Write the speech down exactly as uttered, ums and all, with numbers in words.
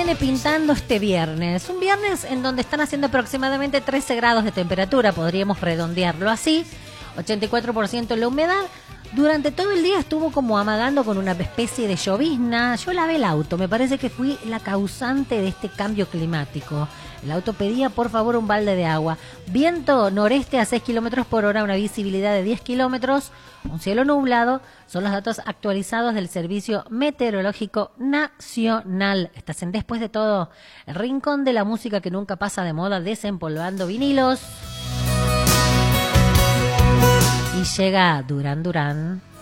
viene pintando este viernes? Un viernes en donde están haciendo aproximadamente trece grados de temperatura, podríamos redondearlo así, ochenta y cuatro por ciento la humedad. Durante todo el día estuvo como amagando con una especie de llovizna. Yo lavé el auto, me parece que fui la causante de este cambio climático. El auto pedía por favor un balde de agua. Viento noreste a seis kilómetros por hora, una visibilidad de diez kilómetros, un cielo nublado. Son los datos actualizados del Servicio Meteorológico Nacional. Estás en Después de Todo, el rincón de la música que nunca pasa de moda, desempolvando vinilos. Y llega Duran Duran.